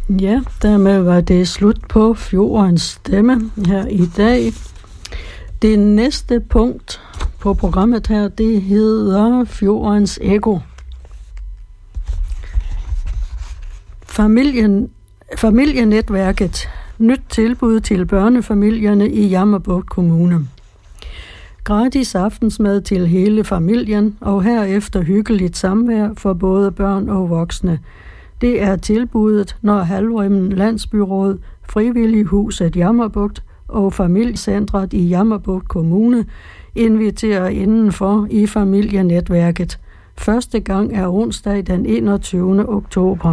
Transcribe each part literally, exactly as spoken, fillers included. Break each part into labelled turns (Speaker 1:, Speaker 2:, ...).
Speaker 1: Ja, dermed var det slut på Fjordens Stemme her i dag. Det næste punkt på programmet her, det hedder Fjordens Ekko. Familien, familienetværket. Nyt tilbud til børnefamilierne i Jammerbugt Kommune. Gratis aftensmad til hele familien, og herefter hyggeligt samvær for både børn og voksne. Det er tilbuddet, når Halvrimmen Landsbyråd, Frivillighuset Jammerbugt og Familiecentret i Jammerbugt Kommune inviterer indenfor i familienetværket. Første gang er onsdag den enogtyvende oktober.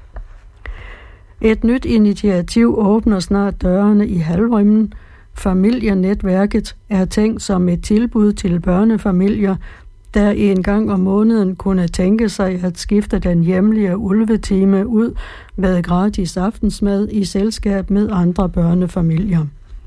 Speaker 1: Et nyt initiativ åbner snart dørene i Halvrimmen. Familienetværket er tænkt som et tilbud til børnefamilier, der en gang om måneden kunne tænke sig at skifte den hjemlige ulvetime ud med gratis aftensmad i selskab med andre børnefamilier.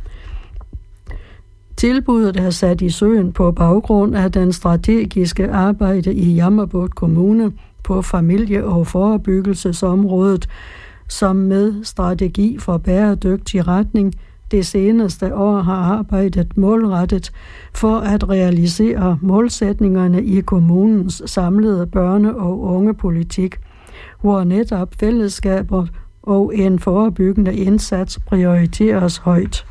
Speaker 1: Tilbuddet er sat i søen på baggrund af den strategiske arbejde i Jammerbugt Kommune på familie- og forebyggelsesområdet, som med strategi for bæredygtig retning det seneste år har arbejdet målrettet for at realisere målsætningerne i kommunens samlede børne- og ungepolitik, hvor netop fællesskaber og en forebyggende indsats prioriteres højt.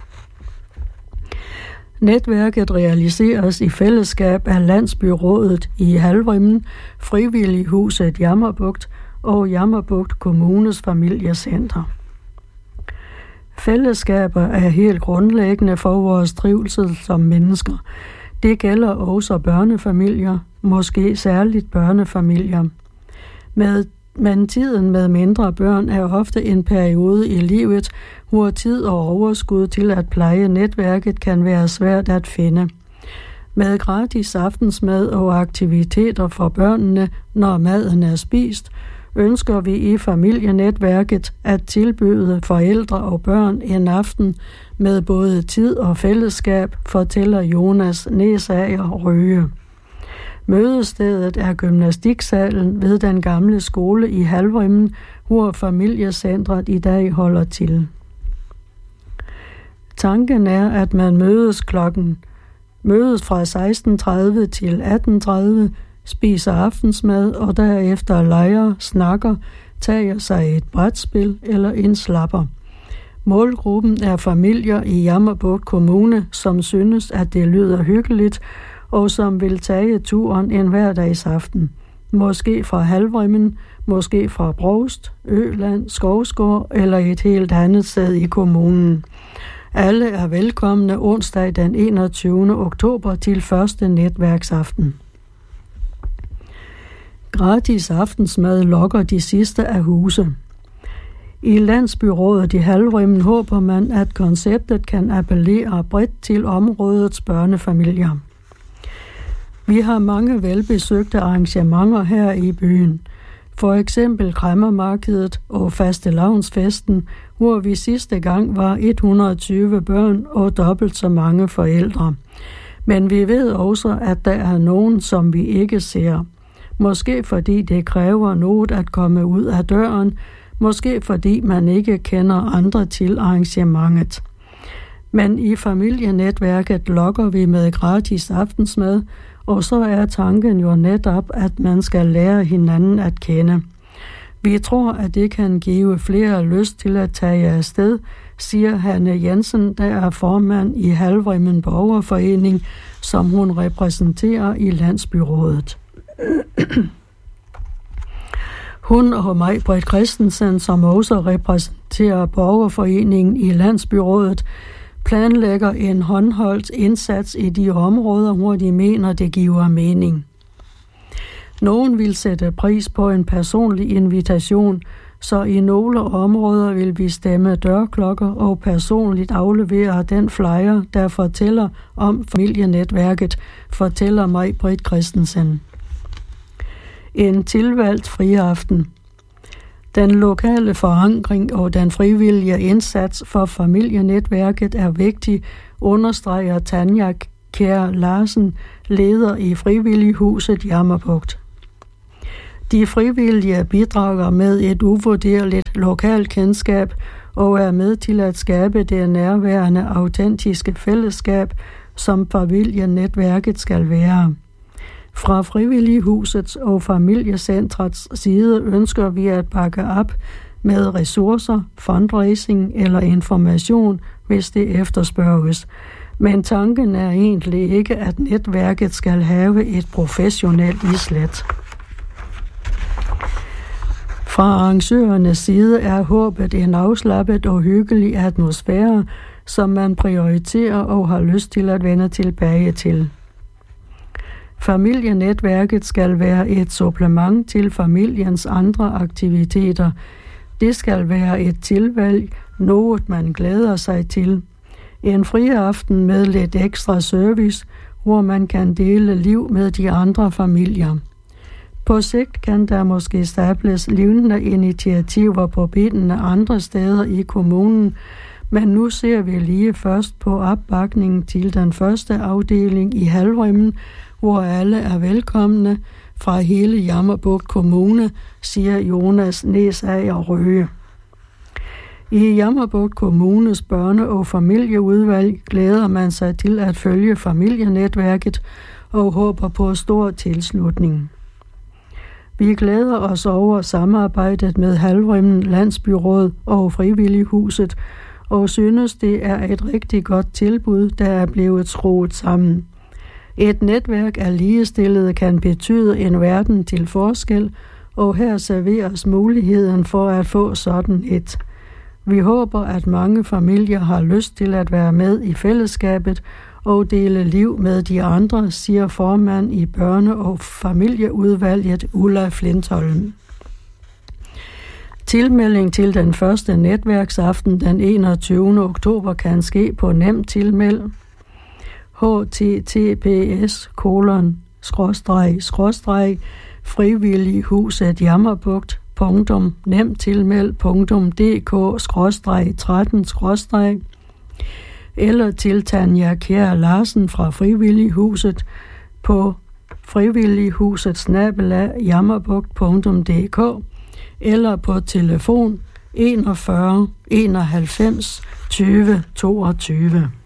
Speaker 1: Netværket realiseres i fællesskab af Landsbyrådet i Halvrimmen, Frivillighuset Jammerbugt og Jammerbugt Kommunes Familiecenter. Fællesskaber er helt grundlæggende for vores trivsel som mennesker. Det gælder også børnefamilier, måske særligt børnefamilier. Med, men tiden med mindre børn er ofte en periode i livet, hvor tid og overskud til at pleje netværket kan være svært at finde. Med gratis aftensmad og aktiviteter for børnene, når maden er spist, ønsker vi i familienetværket at tilbyde forældre og børn en aften med både tid og fællesskab, fortæller Jonas Næsager Røge. Mødestedet er gymnastiksalen ved den gamle skole i Halvrimmen, hvor familiecentret i dag holder til. Tanken er, at man mødes klokken mødes fra seksten tredive til atten tredive, spiser aftensmad og derefter leger, snakker, tager sig et brætspil eller en slapper. Målgruppen er familier i Jammerbugt Kommune, som synes, at det lyder hyggeligt, og som vil tage turen en hverdagsaften. Måske fra Halvrimmen, måske fra Brovst, Øland, Skovsgård eller et helt andet sted i kommunen. Alle er velkomne onsdag den enogtyvende oktober til første netværksaften. Gratis aftensmad lokker de sidste af huse. I Landsbyrådet i Halvrimmen håber man, at konceptet kan appellere bredt til områdets børnefamilier. Vi har mange velbesøgte arrangementer her i byen. For eksempel Kræmmermarkedet og fastelavnsfesten, hvor vi sidste gang var et hundrede og tyve børn og dobbelt så mange forældre. Men vi ved også, at der er nogen, som vi ikke ser. Måske fordi det kræver noget at komme ud af døren, måske fordi man ikke kender andre til arrangementet. Men i familienetværket lokker vi med gratis aftensmad, og så er tanken jo netop, at man skal lære hinanden at kende. Vi tror, at det kan give flere lyst til at tage afsted, siger Hanne Jensen, der er formand i Halvrimmen Borgerforening, som hun repræsenterer i Landsbyrådet. Hun og Maj-Britt Christensen, som også repræsenterer Borgerforeningen i Landsbyrådet, planlægger en håndholdt indsats i de områder, hvor de mener, det giver mening. Nogen vil sætte pris på en personlig invitation, så i nogle områder vil vi stemme dørklokker og personligt aflevere den flyer, der fortæller om familienetværket, fortæller Maj-Britt Christensen. En tilvalgt friaften. Den lokale forankring og den frivillige indsats for familienetværket er vigtig, understreger Tanja Kjær Larsen, leder i Frivillighuset Jammerbugt. De frivillige bidrager med et uvurderligt lokalkendskab og er med til at skabe det nærværende, autentiske fællesskab, som familienetværket skal være. Fra Frivillighusets og Familiecentrets side ønsker vi at bakke op med ressourcer, fundraising eller information, hvis det efterspørges. Men tanken er egentlig ikke, at netværket skal have et professionelt islet. Fra arrangørernes side er håbet en afslappet og hyggelig atmosfære, som man prioriterer og har lyst til at vende tilbage til. Familienetværket skal være et supplement til familiens andre aktiviteter. Det skal være et tilvalg, noget man glæder sig til. En friaften med lidt ekstra service, hvor man kan dele liv med de andre familier. På sigt kan der måske stables lignende initiativer på benene andre steder i kommunen, men nu ser vi lige først på opbakningen til den første afdeling i Halvrimmen, hvor alle er velkomne fra hele Jammerbugt Kommune, siger Jonas Næsager Røge. I Jammerbugt Kommunes børne- og familieudvalg glæder man sig til at følge familienetværket og håber på stor tilslutning. Vi glæder os over samarbejdet med Halvrimmen Landsbyråd og Frivillighuset og synes, det er et rigtig godt tilbud, der er blevet skruet sammen. Et netværk af ligestillede kan betyde en verden til forskel, og her serveres muligheden for at få sådan et. Vi håber, at mange familier har lyst til at være med i fællesskabet og dele liv med de andre, siger formand i børne- og familieudvalget Ulla Flintholm. Tilmelding til den første netværksaften den enogtyvende oktober kan ske på nem tilmeld h t t p s kolon skråstreg skråstreg frivillighuset jammerbugt punktum nemtilmeld punktum d k skråstreg tretten skråstreg eller til Tanja Kjær Larsen fra Frivillighuset på frivillighuset snabel-a jammerbugt punktum d k eller på telefon enogfyrre enoghalvfems tyve toogtyve.